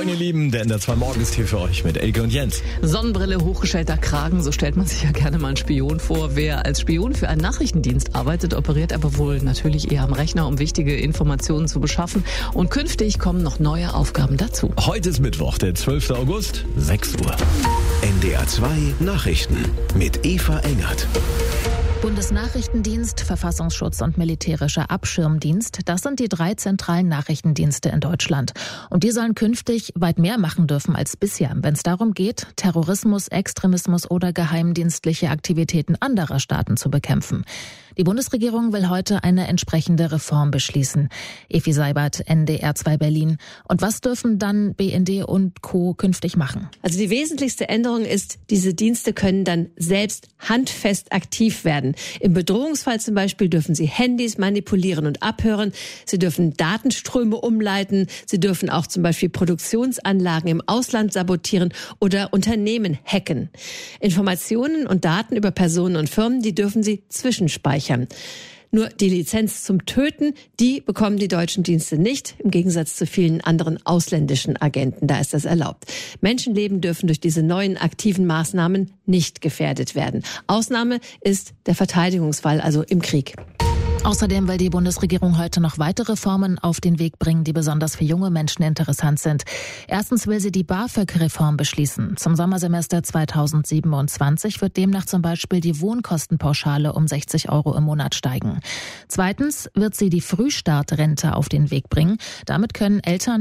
Moin ihr Lieben, der NDR 2 Morgen ist hier für euch mit Elke und Jens. Sonnenbrille, hochgestellter Kragen, so stellt man sich ja gerne mal einen Spion vor. Wer als Spion für einen Nachrichtendienst arbeitet, operiert aber wohl natürlich eher am Rechner, um wichtige Informationen zu beschaffen. Und künftig kommen noch neue Aufgaben dazu. Heute ist Mittwoch, der 12. August, 6 Uhr. NDR 2 Nachrichten mit Eva Engert. Bundesnachrichtendienst, Verfassungsschutz und militärischer Abschirmdienst, das sind die 3 zentralen Nachrichtendienste in Deutschland. Und die sollen künftig weit mehr machen dürfen als bisher, wenn es darum geht, Terrorismus, Extremismus oder geheimdienstliche Aktivitäten anderer Staaten zu bekämpfen. Die Bundesregierung will heute eine entsprechende Reform beschließen. Evi Seibert, NDR 2 Berlin. Und was dürfen dann BND und Co. künftig machen? Also die wesentlichste Änderung ist, diese Dienste können dann selbst handfest aktiv werden. Im Bedrohungsfall zum Beispiel dürfen sie Handys manipulieren und abhören. Sie dürfen Datenströme umleiten. Sie dürfen auch zum Beispiel Produktionsanlagen im Ausland sabotieren oder Unternehmen hacken. Informationen und Daten über Personen und Firmen, die dürfen sie zwischenspeichern. Nur die Lizenz zum Töten, die bekommen die deutschen Dienste nicht, im Gegensatz zu vielen anderen ausländischen Agenten. Da ist das erlaubt. Menschenleben dürfen durch diese neuen aktiven Maßnahmen nicht gefährdet werden. Ausnahme ist der Verteidigungsfall, also im Krieg. Außerdem will die Bundesregierung heute noch weitere Reformen auf den Weg bringen, die besonders für junge Menschen interessant sind. Erstens will sie die BAföG-Reform beschließen. Zum Sommersemester 2027 wird demnach zum Beispiel die Wohnkostenpauschale um 60 € im Monat steigen. Zweitens wird sie die Frühstartrente auf den Weg bringen. Damit können Eltern